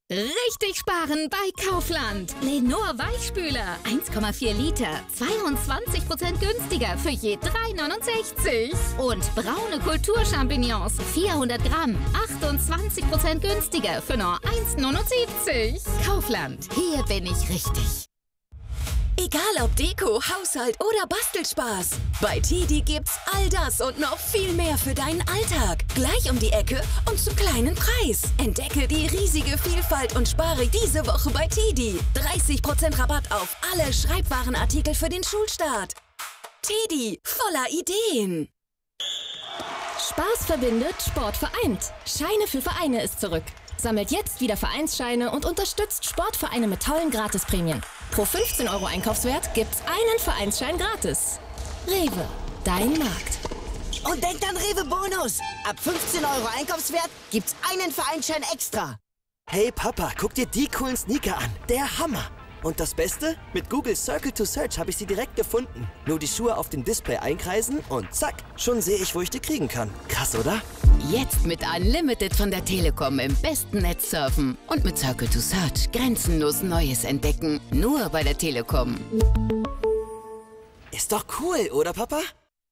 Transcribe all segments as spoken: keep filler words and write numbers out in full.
Richtig sparen bei Kaufland. Lenor Weichspüler, eins Komma vier Liter, zweiundzwanzig Prozent günstiger für je drei neunundsechzig. Und braune Kulturchampignons, vierhundert Gramm, achtundzwanzig Prozent günstiger für nur eins neunundsiebzig. Kaufland, hier bin ich richtig. Egal ob Deko, Haushalt oder Bastelspaß. Bei Tedi gibt's all das und noch viel mehr für deinen Alltag. Gleich um die Ecke und zum kleinen Preis. Entdecke die riesige Vielfalt und spare diese Woche bei Tedi. dreißig Prozent Rabatt auf alle Schreibwarenartikel für den Schulstart. Tedi, voller Ideen. Spaß verbindet, Sport vereint. Scheine für Vereine ist zurück. Sammelt jetzt wieder Vereinsscheine und unterstützt Sportvereine mit tollen Gratisprämien. Pro fünfzehn Euro Einkaufswert gibt's einen Vereinsschein gratis. Rewe, dein Markt. Und denkt an Rewe Bonus. Ab fünfzehn Euro Einkaufswert gibt's einen Vereinsschein extra. Hey Papa, guck dir die coolen Sneaker an. Der Hammer. Und das Beste? Mit Google Circle to Search habe ich sie direkt gefunden. Nur die Schuhe auf dem Display einkreisen und zack, schon sehe ich, wo ich die kriegen kann. Krass, oder? Jetzt mit Unlimited von der Telekom im besten Netz surfen und mit Circle to Search grenzenlos Neues entdecken. Nur bei der Telekom. Ist doch cool, oder Papa?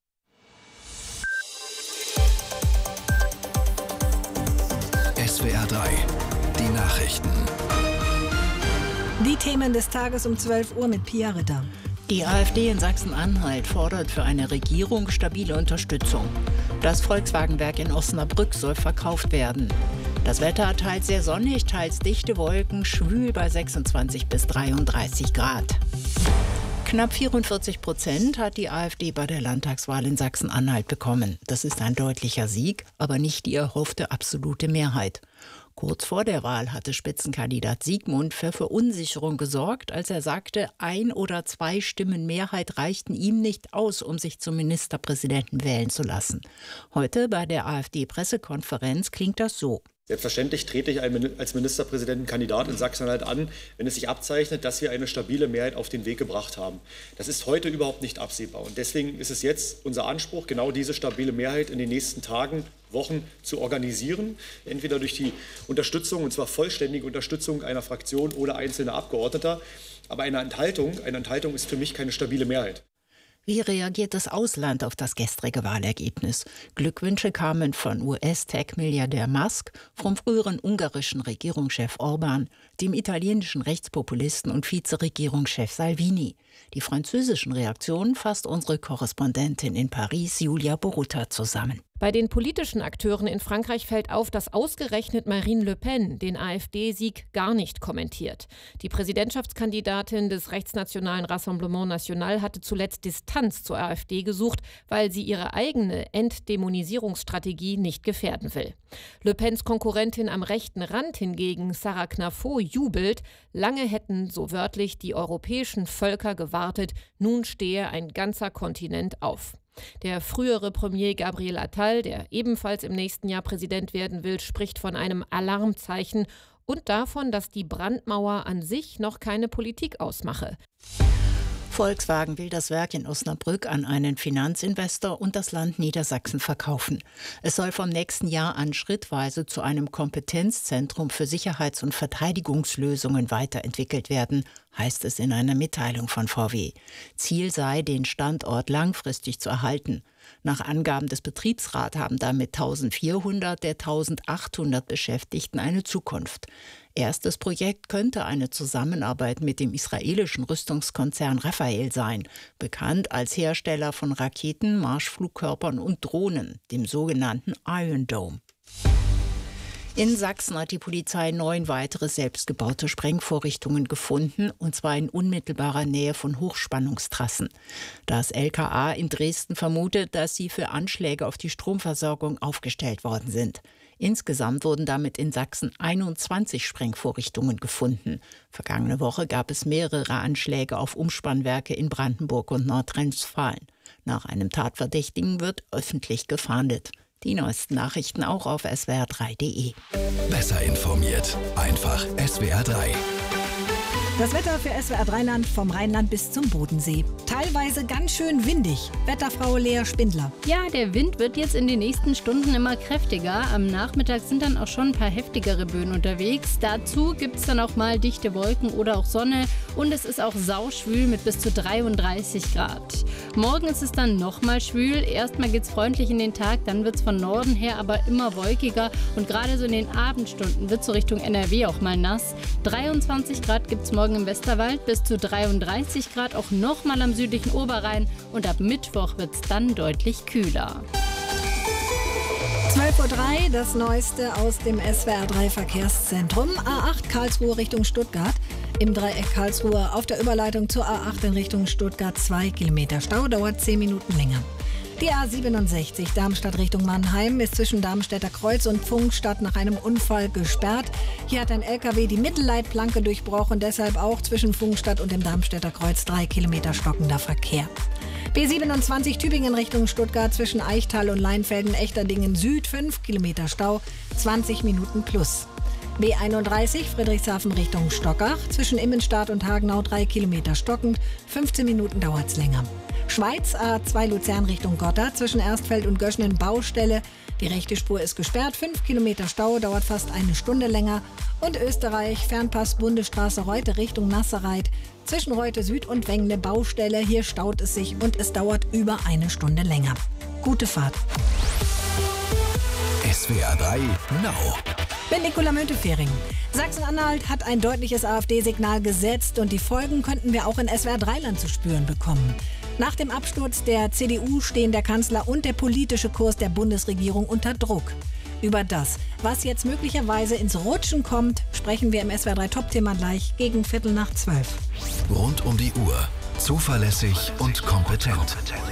S W R drei, die Nachrichten. Die Themen des Tages um zwölf Uhr mit Pia Ritter. Die AfD in Sachsen-Anhalt fordert für eine Regierung stabile Unterstützung. Das Volkswagenwerk in Osnabrück soll verkauft werden. Das Wetter teils sehr sonnig, teils dichte Wolken, schwül bei sechsundzwanzig bis dreiunddreißig Grad. Knapp vierundvierzig Prozent hat die AfD bei der Landtagswahl in Sachsen-Anhalt bekommen. Das ist ein deutlicher Sieg, aber nicht die erhoffte absolute Mehrheit. Kurz vor der Wahl hatte Spitzenkandidat Siegmund für Verunsicherung gesorgt, als er sagte, ein oder zwei Stimmen Mehrheit reichten ihm nicht aus, um sich zum Ministerpräsidenten wählen zu lassen. Heute bei der AfD-Pressekonferenz klingt das so. Selbstverständlich trete ich als Ministerpräsidentenkandidat in Sachsen-Anhalt an, wenn es sich abzeichnet, dass wir eine stabile Mehrheit auf den Weg gebracht haben. Das ist heute überhaupt nicht absehbar. Und deswegen ist es jetzt unser Anspruch, genau diese stabile Mehrheit in den nächsten Tagen, Wochen zu organisieren. Entweder durch die Unterstützung, und zwar vollständige Unterstützung einer Fraktion oder einzelner Abgeordneter. Aber eine Enthaltung, eine Enthaltung ist für mich keine stabile Mehrheit. Wie reagiert das Ausland auf das gestrige Wahlergebnis? Glückwünsche kamen von U S-Tech-Milliardär Musk, vom früheren ungarischen Regierungschef Orban, dem italienischen Rechtspopulisten und Vizeregierungschef Salvini. Die französischen Reaktionen fasst unsere Korrespondentin in Paris, Julia Borutta, zusammen. Bei den politischen Akteuren in Frankreich fällt auf, dass ausgerechnet Marine Le Pen den AfD-Sieg gar nicht kommentiert. Die Präsidentschaftskandidatin des rechtsnationalen Rassemblement National hatte zuletzt Distanz zur AfD gesucht, weil sie ihre eigene Entdämonisierungsstrategie nicht gefährden will. Le Pens Konkurrentin am rechten Rand hingegen, Sarah Knafo, jubelt. Lange hätten, so wörtlich, die europäischen Völker gewartet. Nun stehe ein ganzer Kontinent auf. Der frühere Premier Gabriel Attal, der ebenfalls im nächsten Jahr Präsident werden will, spricht von einem Alarmzeichen und davon, dass die Brandmauer an sich noch keine Politik ausmache. Volkswagen will das Werk in Osnabrück an einen Finanzinvestor und das Land Niedersachsen verkaufen. Es soll vom nächsten Jahr an schrittweise zu einem Kompetenzzentrum für Sicherheits- und Verteidigungslösungen weiterentwickelt werden, heißt es in einer Mitteilung von V W. Ziel sei, den Standort langfristig zu erhalten. Nach Angaben des Betriebsrats haben damit eintausendvierhundert der eintausendachthundert Beschäftigten eine Zukunft. Erstes Projekt könnte eine Zusammenarbeit mit dem israelischen Rüstungskonzern Rafael sein, bekannt als Hersteller von Raketen, Marschflugkörpern und Drohnen, dem sogenannten Iron Dome. In Sachsen hat die Polizei neun weitere selbstgebaute Sprengvorrichtungen gefunden, und zwar in unmittelbarer Nähe von Hochspannungstrassen. Das L K A in Dresden vermutet, dass sie für Anschläge auf die Stromversorgung aufgestellt worden sind. Insgesamt wurden damit in Sachsen einundzwanzig Sprengvorrichtungen gefunden. Vergangene Woche gab es mehrere Anschläge auf Umspannwerke in Brandenburg und Nordrhein-Westfalen. Nach einem Tatverdächtigen wird öffentlich gefahndet. Die neuesten Nachrichten auch auf S W R drei punkt de. Besser informiert, einfach S W R drei. Das Wetter für S W R drei Land vom Rheinland bis zum Bodensee. Teilweise ganz schön windig. Wetterfrau Lea Spindler. Ja, der Wind wird jetzt in den nächsten Stunden immer kräftiger. Am Nachmittag sind dann auch schon ein paar heftigere Böen unterwegs. Dazu gibt es dann auch mal dichte Wolken oder auch Sonne. Und es ist auch sauschwül mit bis zu dreiunddreißig Grad. Morgen ist es dann nochmal schwül. Erstmal geht es freundlich in den Tag, dann wird es von Norden her aber immer wolkiger. Und gerade so in den Abendstunden wird es so Richtung N R W auch mal nass. dreiundzwanzig Grad gibt es morgen im Westerwald, bis zu dreiunddreißig Grad auch nochmal am südlichen Oberrhein. Und ab Mittwoch wird es dann deutlich kühler. zwölf Uhr drei, das Neueste aus dem S W R drei Verkehrszentrum. A acht Karlsruhe Richtung Stuttgart. Im Dreieck Karlsruhe auf der Überleitung zur A acht in Richtung Stuttgart zwei Kilometer Stau, dauert zehn Minuten länger. Die A siebenundsechzig Darmstadt Richtung Mannheim ist zwischen Darmstädter Kreuz und Pfungstadt nach einem Unfall gesperrt. Hier hat ein L K W die Mittelleitplanke durchbrochen, deshalb auch zwischen Pfungstadt und dem Darmstädter Kreuz drei Kilometer stockender Verkehr. B siebenundzwanzig Tübingen Richtung Stuttgart zwischen Eichtal und Leinfelden-Echterdingen Süd fünf Kilometer Stau, zwanzig Minuten plus. B einunddreißig Friedrichshafen Richtung Stockach zwischen Immenstadt und Hagenau drei Kilometer stockend, fünfzehn Minuten dauert's länger. Schweiz A zwei Luzern Richtung Gotthard zwischen Erstfeld und Göschenen Baustelle. Die rechte Spur ist gesperrt, fünf Kilometer Stau, dauert fast eine Stunde länger. Und Österreich Fernpass Bundesstraße Reute Richtung Nasserreit zwischen Reute Süd und Wengle Baustelle. Hier staut es sich und es dauert über eine Stunde länger. Gute Fahrt. S W R drei Now. Bin Nicola Müntefering. Sachsen-Anhalt hat ein deutliches AfD-Signal gesetzt und die Folgen könnten wir auch in S W R drei Land zu spüren bekommen. Nach dem Absturz der C D U stehen der Kanzler und der politische Kurs der Bundesregierung unter Druck. Über das, was jetzt möglicherweise ins Rutschen kommt, sprechen wir im S W R drei Top-Thema gleich gegen Viertel nach zwölf. Rund um die Uhr. Zuverlässig und kompetent.